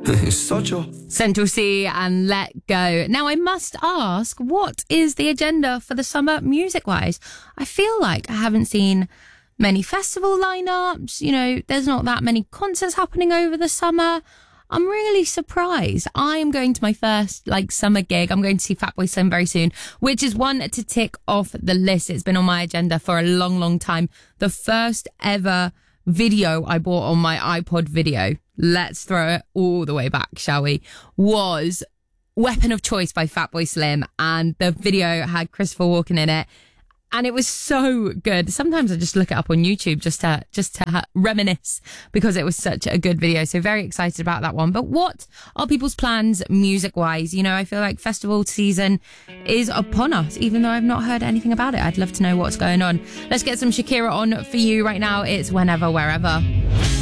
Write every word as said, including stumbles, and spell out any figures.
Central C and Let Go. Now, I must ask, what is the agenda for the summer music-wise? I feel like I haven't seen many festival lineups. You know, there's not that many concerts happening over the summer. I'm really surprised. I am going to my first, like, summer gig. I'm going to see Fatboy Slim very soon, which is one to tick off the list. It's been on my agenda for a long, long time. The first ever video I bought on my iPod video, let's throw it all the way back, shall we, was Weapon of Choice by Fatboy Slim. And the video had Christopher Walken in it. And it was so good. Sometimes I just look it up on YouTube just to just to reminisce because it was such a good video. So very excited about that one. But what are people's plans music-wise? You know, I feel like festival season is upon us, even though I've not heard anything about it. I'd love to know what's going on. Let's get some Shakira on for you right now. It's Whenever, Wherever.